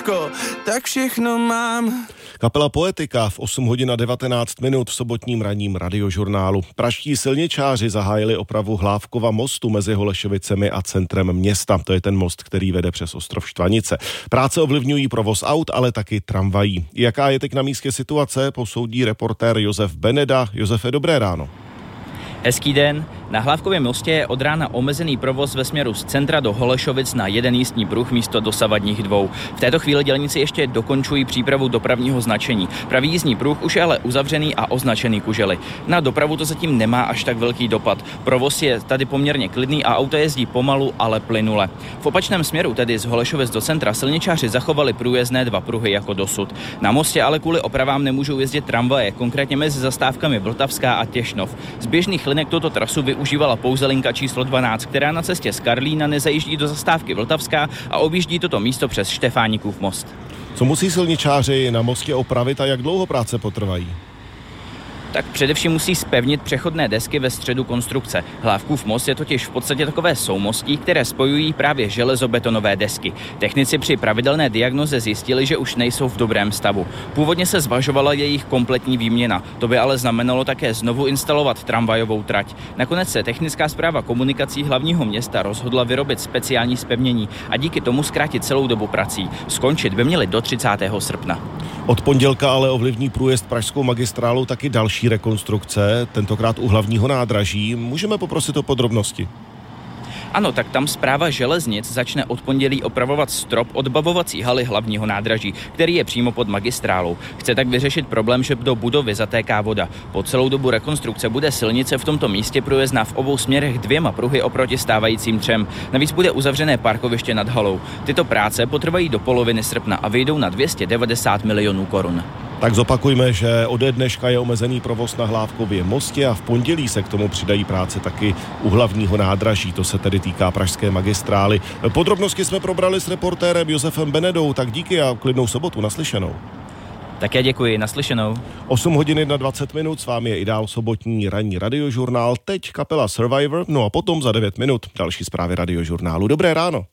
tak všechno mám. Kapela Poetika v 8 hodin a 19 minut v sobotním ranním radiožurnálu. Pražští silničáři zahájili opravu Hlávkova mostu mezi Holešovicemi a centrem města. To je ten most, který vede přes ostrov Štvanice. Práce ovlivňují provoz aut, ale taky tramvají. Jaká je teď na místě situace, posoudí reportér Josef Beneda. Josefe, dobré ráno. Hezký den. Na Hlávkově mostě je od rána omezený provoz ve směru z centra do Holešovic na jeden jízdní pruh místo dosavadních dvou. V této chvíli dělníci ještě dokončují přípravu dopravního značení. Pravý jízdní pruh už je ale uzavřený a označený kužely. Na dopravu to zatím nemá až tak velký dopad. Provoz je tady poměrně klidný a auta jezdí pomalu, ale plynule. V opačném směru, tedy z Holešovic do centra, silničáři zachovali průjezdné dva pruhy jako dosud. Na mostě ale kvůli opravám nemůžou jezdit tramvaje, konkrétně mezi zastávkami Vltavská a Těšnov. Z běžných linek tuto trasu využívala pouze linka číslo 12, která na cestě z Karlína nezajíždí do zastávky Vltavská a objíždí toto místo přes Štefánikův most. Co musí silničáři na mostě opravit a jak dlouho práce potrvají? Tak především musí zpevnit přechodné desky ve středu konstrukce. Hlávkův most je totiž v podstatě takové soumostí, které spojují právě železobetonové desky. Technici při pravidelné diagnoze zjistili, že už nejsou v dobrém stavu. Původně se zvažovala jejich kompletní výměna. To by ale znamenalo také znovu instalovat tramvajovou trať. Nakonec se technická správa komunikací hlavního města rozhodla vyrobit speciální zpevnění a díky tomu zkrátit celou dobu prací. Skončit by měli do 30. srpna. Od pondělka ale ovlivní průjezd pražskou magistrálu taky další rekonstrukce, tentokrát u hlavního nádraží. Můžeme poprosit o podrobnosti? Ano, tak tam správa železnic začne od pondělí opravovat strop odbavovací haly hlavního nádraží, který je přímo pod magistrálou. Chce tak vyřešit problém, že do budovy zatéká voda. Po celou dobu rekonstrukce bude silnice v tomto místě průjezdná v obou směrech dvěma pruhy oproti stávajícím třem. Navíc bude uzavřené parkoviště nad halou. Tyto práce potrvají do poloviny srpna a vyjdou na 290 milionů korun. Tak zopakujme, že ode dneška je omezený provoz na Hlávkově mostě a v pondělí se k tomu přidají práce taky u hlavního nádraží. To se tedy týká pražské magistrály. Podrobnosti jsme probrali s reportérem Josefem Benedou, tak díky a klidnou sobotu, naslyšenou. Tak já děkuji, naslyšenou. 8 hodin 21 minut, s vámi je i dál sobotní ranní radiožurnál, teď kapela Survivor, no a potom za 9 minut další zprávy radiožurnálu. Dobré ráno.